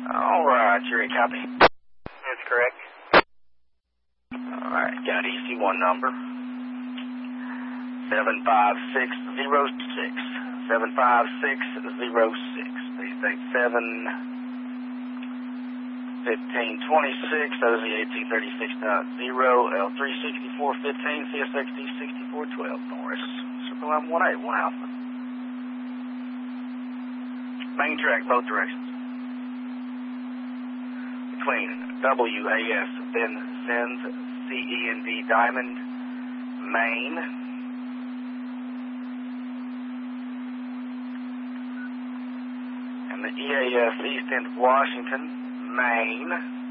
All right, you're a copy. That's correct. All right, got EC1 number. 75606. 75606. They say 71526, OZ 1836.0, L36415, CSXD 6412, Norris. Circle line 1A, 1 Alpha. Main track, both directions. Between WAS, then sends CEND Diamond, Main. And the EAS East End of Washington, Main.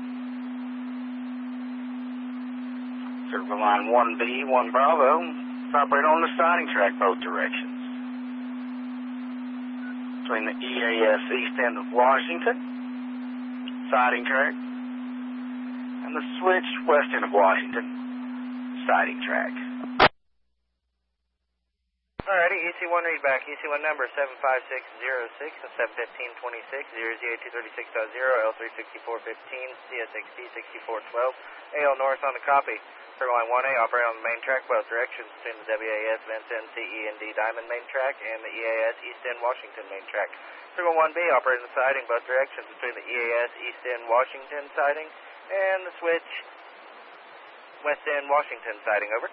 Circle line 1B, 1 Bravo. Operate on the siding track, both directions. Between the EAS East End of Washington, siding track, and the switch West End of Washington, siding track. Alrighty, EC1 readback. EC1 number 75606 and 71526, 0Z8236.0, L36415, CSXD 6412, AL North on the copy. Circle line 1A, operate on the main track, both directions, between the WAS Vincent CEND Diamond main track and the EAS East End Washington main track. Circle 1B, operate on the siding, both directions, between the EAS East End Washington siding and the switch West End Washington siding, over.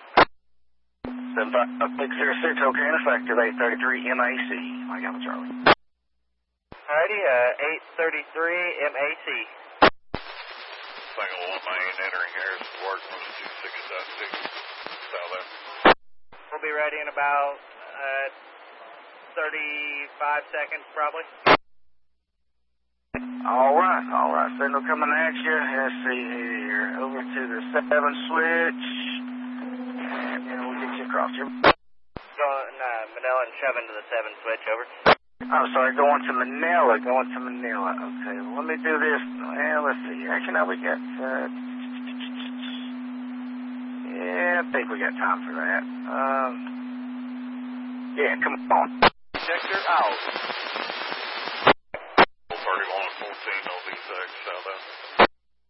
75606, okay, in effect, 833 MAC. I got it, Charlie. Alrighty, 833 MAC. Single 1 main entering Harrison Ward from the 26.6 south end. We'll be ready in about 35 seconds, probably. All right. Signal coming at you. Let's see here. Over to the 7 switch. And then we'll get you across here. Going Manila and Chevin to the 7 switch, over. Oh, sorry, going to Manila. Okay, well, let me do this. Well, let's see. Actually, now we got, yeah, I think we got time for that. Yeah, come on. Detector out.